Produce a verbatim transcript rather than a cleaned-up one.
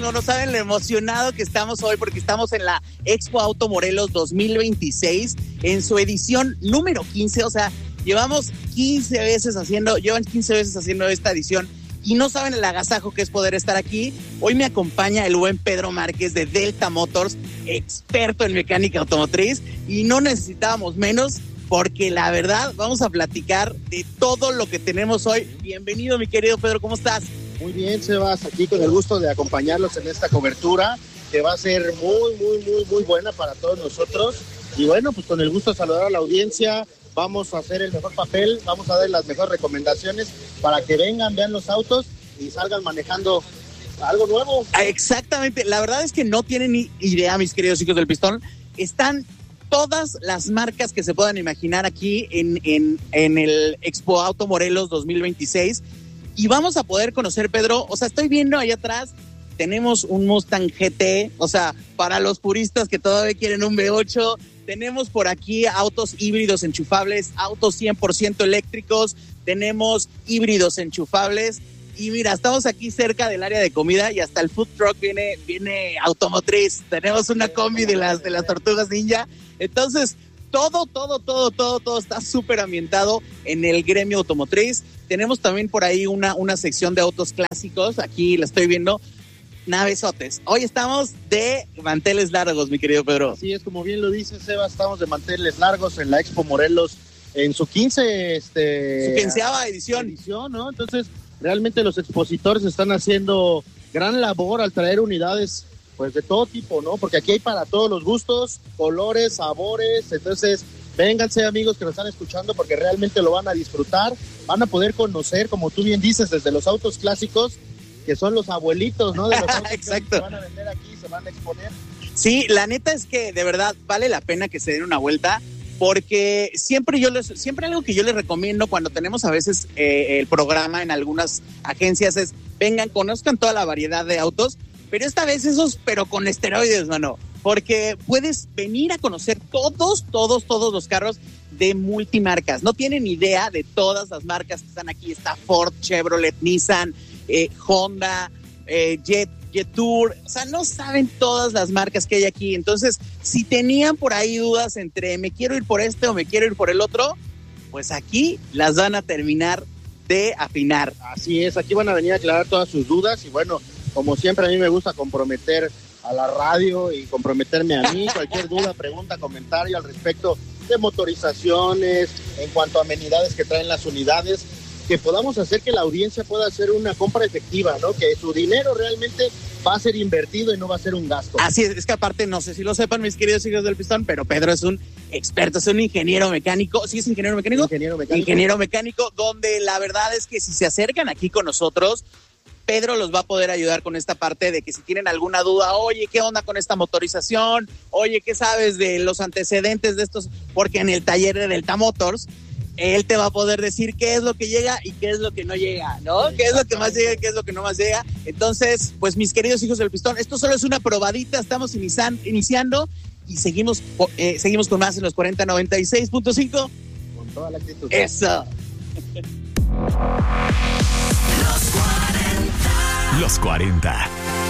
muchísimo, no saben lo emocionado que estamos hoy porque estamos en la Expo Auto Morelos dos mil veintiséis en su edición número quince, o sea, llevamos quince veces haciendo, llevan quince veces haciendo esta edición y no saben el agasajo que es poder estar aquí. Hoy me acompaña el buen Pedro Márquez de Delta Motors, experto en mecánica automotriz, y no necesitábamos menos porque la verdad vamos a platicar de todo lo que tenemos hoy. Bienvenido, mi querido Pedro, ¿cómo estás? Muy bien, Sebas, aquí con el gusto de acompañarlos en esta cobertura que va a ser muy, muy, muy, muy buena para todos nosotros. Y bueno, pues con el gusto de saludar a la audiencia, vamos a hacer el mejor papel, vamos a dar las mejores recomendaciones para que vengan, vean los autos y salgan manejando algo nuevo. Exactamente, la verdad es que no tienen ni idea, mis queridos hijos del pistón. Están todas las marcas que se puedan imaginar aquí en, en, en el Expo Auto Morelos dos mil veintiséis. Y vamos a poder conocer, Pedro, o sea, estoy viendo allá atrás, tenemos un Mustang G T, o sea, para los puristas que todavía quieren un V ocho, tenemos por aquí autos híbridos enchufables, autos cien por ciento eléctricos, tenemos híbridos enchufables, y mira, estamos aquí cerca del área de comida y hasta el food truck viene, viene automotriz, tenemos una combi de las, de las Tortugas Ninja, entonces todo, todo, todo, todo, todo está súper ambientado en el gremio automotriz. Tenemos también por ahí una, una sección de autos clásicos, aquí la estoy viendo, navesotes. Hoy estamos de manteles largos, mi querido Pedro. Así es, como bien lo dice Seba, estamos de manteles largos en la Expo Morelos en su quince, este... Su quinceava edición. edición, ¿no? Entonces, realmente los expositores están haciendo gran labor al traer unidades pues de todo tipo, ¿no? Porque aquí hay para todos los gustos, colores, sabores, entonces vénganse, amigos que nos están escuchando, porque realmente lo van a disfrutar, van a poder conocer, como tú bien dices, desde los autos clásicos, que son los abuelitos, ¿no? De los autos Exacto. que se van a vender aquí, se van a exponer. Sí, la neta es que de verdad vale la pena que se den una vuelta, porque siempre yo les, siempre algo que yo les recomiendo cuando tenemos a veces eh, el programa en algunas agencias es, vengan, conozcan toda la variedad de autos, pero esta vez esos, pero con esteroides, mano, porque puedes venir a conocer todos, todos, todos los carros de multimarcas. No tienen idea de todas las marcas que están aquí. Está Ford, Chevrolet, Nissan, eh, Honda, eh, Jet, Jetour. O sea, no saben todas las marcas que hay aquí. Entonces, si tenían por ahí dudas entre me quiero ir por este o me quiero ir por el otro, pues aquí las van a terminar de afinar. Así es, aquí van a venir a aclarar todas sus dudas y bueno, como siempre a mí me gusta comprometer a la radio y comprometerme a mí, cualquier duda, pregunta, comentario al respecto de motorizaciones, en cuanto a amenidades que traen las unidades, que podamos hacer que la audiencia pueda hacer una compra efectiva, ¿no? Que su dinero realmente va a ser invertido y no va a ser un gasto. Así es, es que aparte, no sé si lo sepan mis queridos hijos del pistón, pero Pedro es un experto, es un ingeniero mecánico. ¿Sí es ingeniero mecánico? Ingeniero mecánico. Ingeniero mecánico, donde la verdad es que si se acercan aquí con nosotros, Pedro los va a poder ayudar con esta parte de que si tienen alguna duda, oye, ¿qué onda con esta motorización? Oye, ¿qué sabes de los antecedentes de estos? Porque en el taller de Delta Motors, él te va a poder decir qué es lo que llega y qué es lo que no llega, ¿no? ¿Qué es lo que más llega y qué es lo que no más llega? Entonces, pues mis queridos hijos del pistón, esto solo es una probadita, estamos inician, iniciando y seguimos, eh, seguimos con más en los cuarenta noventa y seis punto cinco. Con toda la actitud. Eso. Los cuarenta